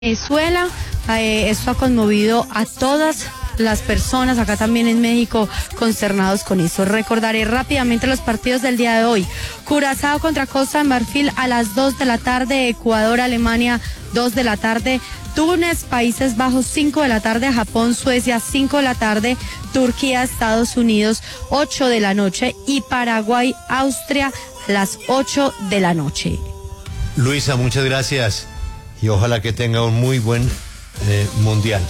Venezuela, esto ha conmovido a todas las personas, acá también en México, consternados con eso. Recordaré rápidamente los partidos del día de hoy. Curazao contra Costa de Marfil a las 2 de la tarde, Ecuador, Alemania, 2 de la tarde, Túnez, Países Bajos, 5 de la tarde, Japón, Suecia, 5 de la tarde, Turquía, Estados Unidos, 8 de la noche y Paraguay, Austria, a las 8 de la noche. Luisa, muchas gracias y ojalá que tenga un muy buen mundial.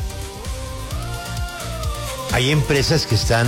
Hay empresas que están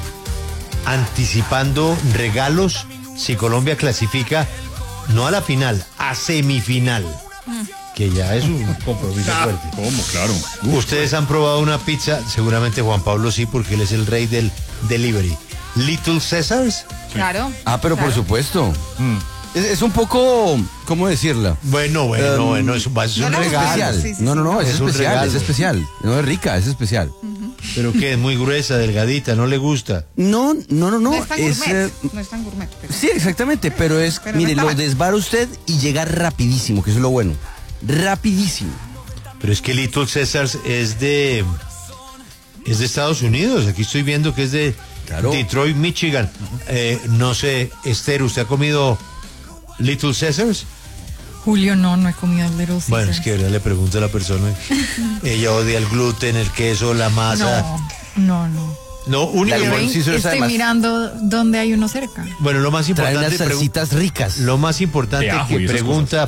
anticipando regalos si Colombia clasifica no a la final, a semifinal, que ya es un compromiso fuerte. ¿Cómo? Claro. Ustedes han probado una pizza, seguramente Juan Pablo sí, porque él es el rey del delivery. Little Caesars. Claro. Pero claro. por supuesto. Es un poco, ¿cómo decirla? Bueno, es un regalo. Especial. Sí, sí, no, es es un especial, regalo. es especial. No es rica, es especial. Pero que es muy gruesa, delgadita, no le gusta. No. No es tan gourmet. No es tan gourmet. Pero... Sí, exactamente, pero Pero mire, no lo está mal. desvara usted y llega rapidísimo, que eso es lo bueno. Rapidísimo. Pero es que Little Caesars es de Estados Unidos. Aquí estoy viendo que es de Claro. Detroit, Michigan. No sé, Esther, ¿usted ha comido Little Caesars? Julio, no he comido el Little Caesars. Bueno, es que ahora le pregunto a la persona. Ella odia el gluten, el queso, la masa. No. No, único. La Little Caesars, Estoy además, mirando dónde hay uno cerca. Bueno, lo más trae importante. unas salsitas ricas. Lo más importante De ajo que y esas pregunta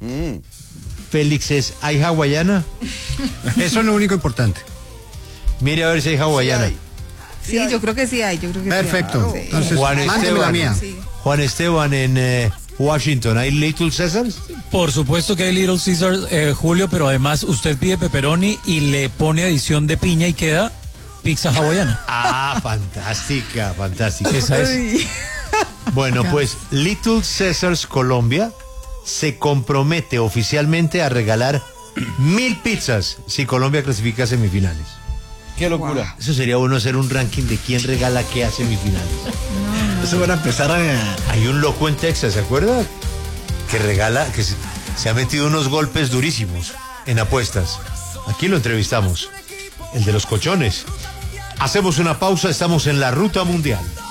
Félix es: ¿hay hawaiana? Eso es lo único importante. Mire a ver si hay hawaiana. Sí, yo creo que sí hay, Perfecto. Sí. Entonces, Juan mándeme Esteban. la mía. Sí. Juan Esteban en Washington, ¿hay Little Caesars? Por supuesto que hay Little Caesars, Julio, pero además usted pide pepperoni y le pone adición de piña y queda pizza hawaiana. Fantástica. Esa es. Bueno, pues Little Caesars Colombia se compromete oficialmente a regalar 1000 pizzas si Colombia clasifica a semifinales. Qué locura. Eso sería bueno hacer un ranking de quién regala qué a semifinales. Eso van a empezar a... Hay un loco en Texas, ¿se acuerda? Que regala, que se ha metido unos golpes durísimos en apuestas. Aquí lo entrevistamos, el de los colchones. Hacemos una pausa, estamos en la ruta mundial.